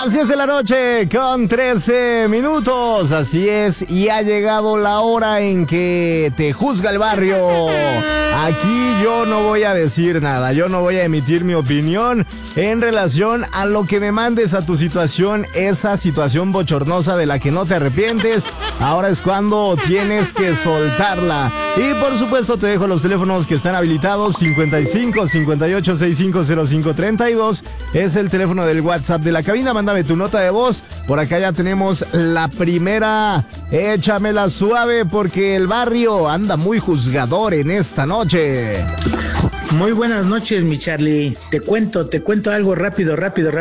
Las 10 de la noche con 13 minutos, así es, y ha llegado la hora en que te juzga el barrio. Aquí yo no voy a decir nada, yo no voy a emitir mi opinión en relación a lo que me mandes a tu situación, esa situación bochornosa de la que no te arrepientes. Ahora es cuando tienes que soltarla. Y por supuesto te dejo los teléfonos que están habilitados, 55 58 65 05 32, es el teléfono del WhatsApp de la cabina. Mándame tu nota de voz. Por acá ya tenemos la primera. Échamela suave porque el barrio anda muy juzgador en esta noche. Muy buenas noches, mi Charlie. Te cuento algo rápido.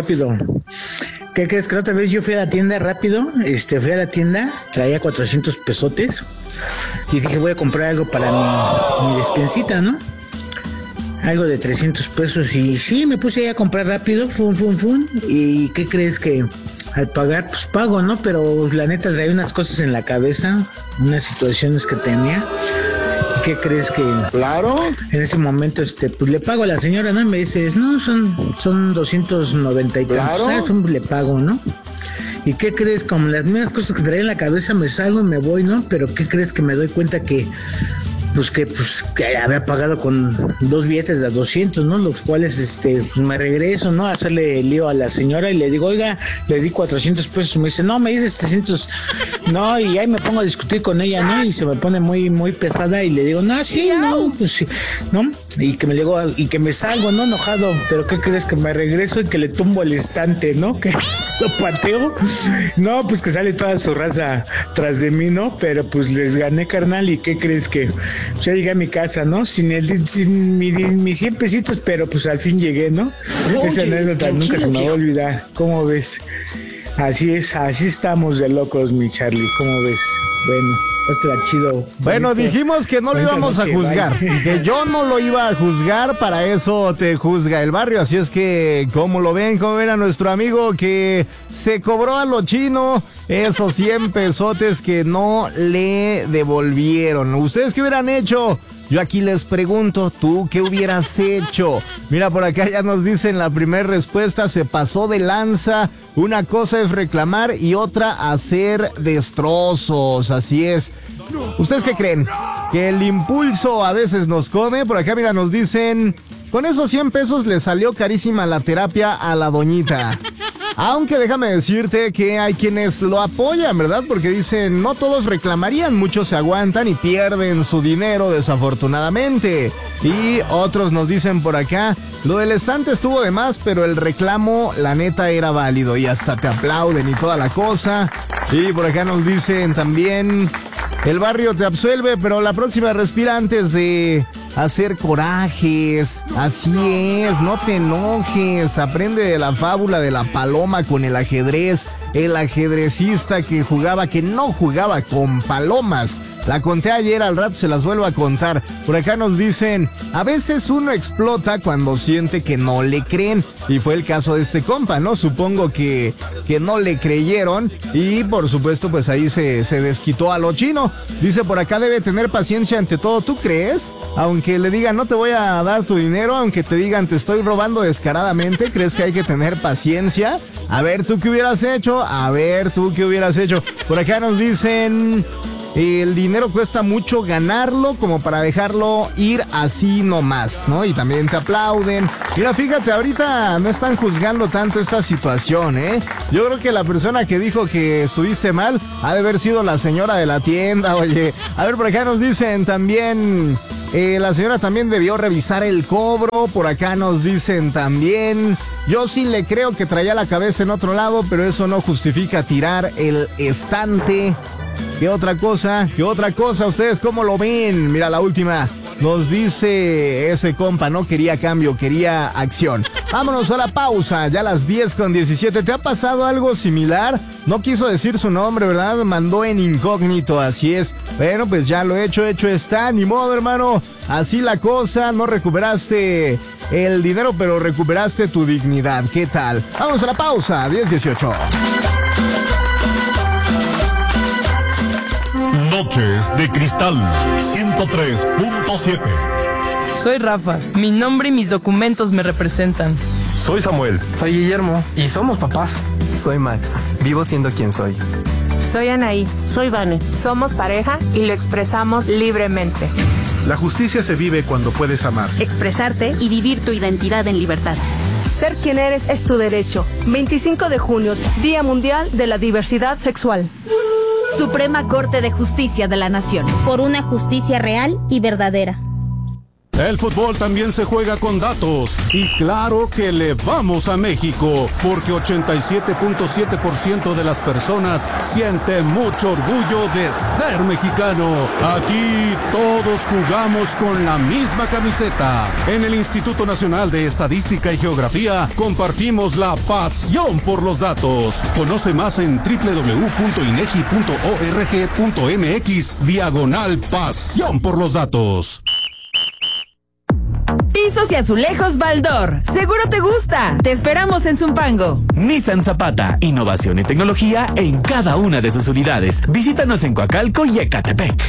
¿Qué crees? Que la otra vez yo fui a la tienda rápido, fui a la tienda, traía 400 pesotes y dije voy a comprar algo para mi despensita, ¿no? Algo de 300 pesos y sí, me puse ahí a comprar rápido, y ¿qué crees? Que al pagar, pues pago, ¿no? Pero la neta traía unas cosas en la cabeza, unas situaciones que tenía. ¿Qué crees? Que claro, en ese momento pues le pago a la señora, ¿no? Me dices, no, son 290 y tantos, claro. Le pago, ¿no? ¿Y qué crees? Como las mismas cosas que traía en la cabeza, me salgo y me voy, ¿no? Pero ¿qué crees? Que me doy cuenta que que había pagado con 2 billetes de 200, ¿no? Los cuales, pues me regreso, ¿no? A hacerle lío a la señora y le digo, oiga, le di 400 pesos. Me dice, no, me dices 300. No, y ahí me pongo a discutir con ella, ¿no? Y se me pone muy, muy pesada y le digo, no, sí, no, pues sí, ¿no? Y que me salgo, ¿no? Enojado. Pero ¿qué crees? Que me regreso y que le tumbo el estante, ¿no? Que lo pateo. No, pues que sale toda su raza tras de mí, ¿no? Pero pues les gané, carnal. ¿Y qué crees? Que ya llegué a mi casa, ¿no? Sin mis 100 pesitos, pero pues al fin llegué, ¿no? Esa anécdota nunca se me va a olvidar. ¿Cómo ves? Así es, así estamos de locos, mi Charlie. ¿Cómo ves? Bueno, chido. Bueno, dijimos que no lo íbamos a juzgar, que yo no lo iba a juzgar, para eso te juzga el barrio. Así es que, ¿cómo ven a nuestro amigo que se cobró a lo chino esos 100 pesotes que no le devolvieron? ¿Ustedes qué hubieran hecho? Yo aquí les pregunto, ¿tú qué hubieras hecho? Mira, por acá ya nos dicen la primera respuesta, se pasó de lanza. Una cosa es reclamar y otra hacer destrozos, así es. ¿Ustedes qué creen? ¿Que el impulso a veces nos come? Por acá, mira, nos dicen, con esos 100 pesos le salió carísima la terapia a la doñita. Aunque déjame decirte que hay quienes lo apoyan, ¿verdad? Porque dicen, no todos reclamarían, muchos se aguantan y pierden su dinero desafortunadamente. Y otros nos dicen por acá, lo del estante estuvo de más, pero el reclamo, la neta, era válido. Y hasta te aplauden y toda la cosa. Y por acá nos dicen también, el barrio te absuelve, pero la próxima respira antes de hacer corajes. Así es, no te enojes. Aprende de la fábula de la paloma con el ajedrez. El ajedrecista que no jugaba con palomas. La conté ayer, al rato se las vuelvo a contar. Por acá nos dicen, a veces uno explota cuando siente que no le creen. Y fue el caso de este compa, ¿no? Supongo que no le creyeron. Y por supuesto, pues ahí se desquitó a lo chino. Dice por acá, debe tener paciencia ante todo. ¿Tú crees? Aunque le digan, no te voy a dar tu dinero, aunque te digan, te estoy robando descaradamente, ¿crees que hay que tener paciencia? A ver, ¿tú qué hubieras hecho? Por acá nos dicen, el dinero cuesta mucho ganarlo como para dejarlo ir así nomás, ¿no? Y también te aplauden. Mira, fíjate, ahorita no están juzgando tanto esta situación, ¿eh? Yo creo que la persona que dijo que estuviste mal ha de haber sido la señora de la tienda, oye. A ver, por acá nos dicen también, la señora también debió revisar el cobro. Por acá nos dicen también, yo sí le creo que traía la cabeza en otro lado, pero eso no justifica tirar el estante. ¿Qué otra cosa? ¿Ustedes cómo lo ven? Mira, la última. Nos dice ese compa, no quería cambio, quería acción. Vámonos a la pausa, ya a las 10:17. ¿Te ha pasado algo similar? No quiso decir su nombre, ¿verdad? Mandó en incógnito, así es. Bueno, pues ya lo hecho está. Ni modo, hermano. Así la cosa, no recuperaste el dinero, pero recuperaste tu dignidad. ¿Qué tal? Vamos a la pausa, 10:18. Noches de Cristal 103.7. Soy Rafa, mi nombre y mis documentos me representan. Soy Samuel. Soy Guillermo y somos papás. Soy Max. Vivo siendo quien soy. Soy Anaí. Soy Vane. Somos pareja y lo expresamos libremente. La justicia se vive cuando puedes amar, expresarte y vivir tu identidad en libertad. Ser quien eres es tu derecho. 25 de junio, Día Mundial de la Diversidad Sexual. Suprema Corte de Justicia de la Nación. Por una justicia real y verdadera. El fútbol también se juega con datos y claro que le vamos a México porque 87.7% de las personas siente mucho orgullo de ser mexicano. Aquí todos jugamos con la misma camiseta. En el Instituto Nacional de Estadística y Geografía compartimos la pasión por los datos. Conoce más en www.inegi.org.mx/pasión por los datos. Pisos y azulejos Baldor. Seguro te gusta. Te esperamos en Zumpango. Nissan Zapata. Innovación y tecnología en cada una de sus unidades. Visítanos en Coacalco y Ecatepec.